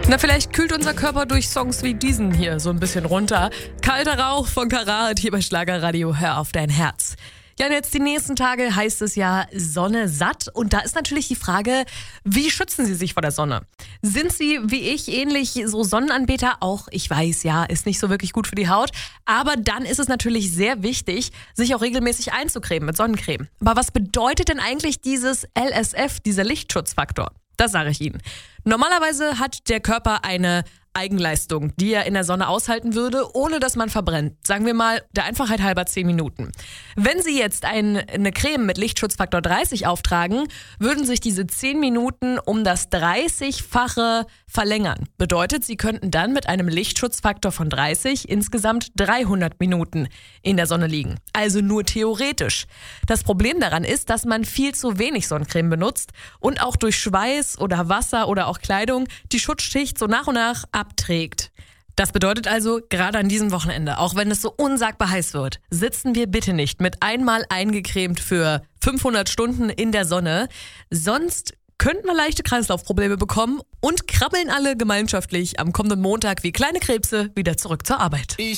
Na, vielleicht kühlt unser Körper durch Songs wie diesen hier so ein bisschen runter. Kalter Rauch von Karat hier bei Schlagerradio, hör auf dein Herz. Ja, und jetzt die nächsten Tage heißt es ja Sonne satt. Und da ist natürlich die Frage, wie schützen Sie sich vor der Sonne? Sind Sie, wie ich, ähnlich so Sonnenanbeter? Auch, ich weiß, ja, ist nicht so wirklich gut für die Haut. Aber dann ist es natürlich sehr wichtig, sich auch regelmäßig einzucremen mit Sonnencreme. Aber was bedeutet denn eigentlich dieses LSF, dieser Lichtschutzfaktor? Das sage ich Ihnen. Normalerweise hat der Körper eine Eigenleistung, die er in der Sonne aushalten würde, ohne dass man verbrennt. Sagen wir mal, der Einfachheit halber 10 Minuten. Wenn Sie jetzt eine Creme mit Lichtschutzfaktor 30 auftragen, würden sich diese 10 Minuten um das 30-fache verlängern. Bedeutet, Sie könnten dann mit einem Lichtschutzfaktor von 30 insgesamt 300 Minuten in der Sonne liegen. Also nur theoretisch. Das Problem daran ist, dass man viel zu wenig Sonnencreme benutzt und auch durch Schweiß oder Wasser oder auch Kleidung die Schutzschicht so nach und nach abträgt. Das bedeutet also, gerade an diesem Wochenende, auch wenn es so unsagbar heiß wird, sitzen wir bitte nicht mit einmal eingecremt für 500 Stunden in der Sonne. Sonst könnten wir leichte Kreislaufprobleme bekommen und krabbeln alle gemeinschaftlich am kommenden Montag wie kleine Krebse wieder zurück zur Arbeit.